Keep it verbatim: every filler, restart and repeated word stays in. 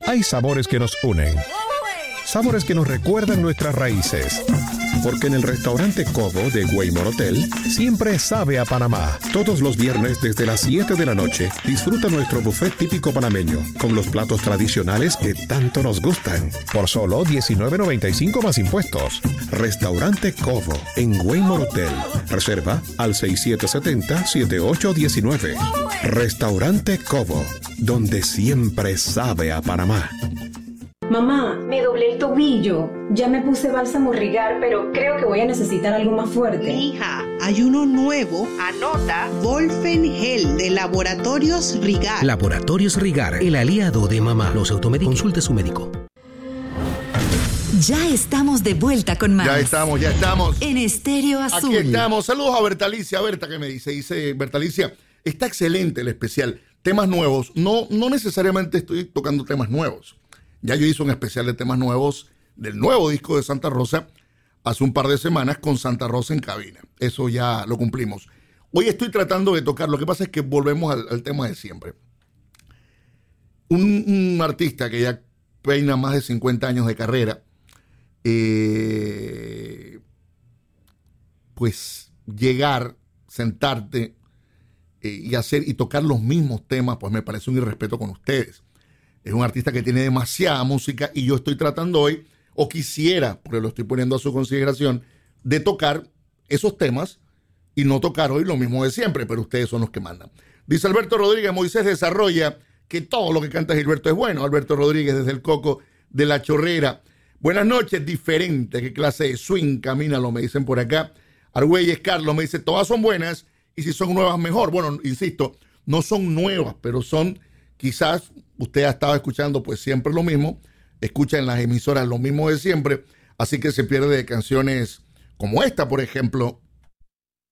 Hay sabores que nos unen, sabores que nos recuerdan nuestras raíces. Porque en el restaurante Cobo de Waymore Hotel siempre sabe a Panamá. Todos los viernes desde las siete de la noche disfruta nuestro buffet típico panameño con los platos tradicionales que tanto nos gustan. Por solo diecinueve noventa y cinco más impuestos. Restaurante Cobo en Waymore Hotel. Reserva al seis siete siete cero siete ocho uno nueve. Restaurante Cobo, donde siempre sabe a Panamá. Mamá, me doblé el tobillo. Ya me puse bálsamo Rigar, pero creo que voy a necesitar algo más fuerte. Hija, hay uno nuevo. Anota. Volfen Gel de Laboratorios Rigar. Laboratorios Rigar, el aliado de mamá. Los automedica. Consulte su médico. Ya estamos de vuelta con más. Ya estamos, ya estamos. En Estéreo Azul. Aquí estamos. Saludos a Bertalicia. Berta, ¿qué me dice? Dice Bertalicia, está excelente el especial. Temas nuevos. No, no necesariamente estoy tocando temas nuevos. Ya yo hice un especial de temas nuevos del nuevo disco de Santa Rosa hace un par de semanas con Santa Rosa en cabina. Eso ya lo cumplimos. Hoy estoy tratando de tocar. Lo que pasa es que volvemos al, al tema de siempre. Un, un artista que ya peina más de cincuenta años de carrera, eh, pues llegar, sentarte eh, y hacer y tocar los mismos temas, pues me parece un irrespeto con ustedes. Es un artista que tiene demasiada música y yo estoy tratando hoy, o quisiera, porque lo estoy poniendo a su consideración, de tocar esos temas y no tocar hoy lo mismo de siempre, pero ustedes son los que mandan. Dice Alberto Rodríguez, Moisés desarrolla que todo lo que canta Gilberto es bueno. Alberto Rodríguez desde el Coco de la Chorrera. Buenas noches, diferente, qué clase de swing, camínalo, me dicen por acá. Argüelles Carlos me dice, todas son buenas y si son nuevas mejor. Bueno, insisto, no son nuevas, pero son... Quizás usted ha estado escuchando pues siempre lo mismo, escucha en las emisoras lo mismo de siempre, así que se pierde de canciones como esta, por ejemplo,